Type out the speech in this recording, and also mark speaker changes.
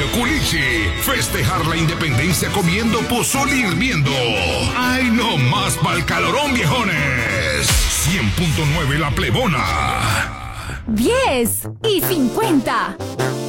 Speaker 1: culichi. Festejar la independencia comiendo pozole hirviendo. ¡Ay, no más pa'l calorón, viejones! 100.9 La Plebona.
Speaker 2: 10 y 50.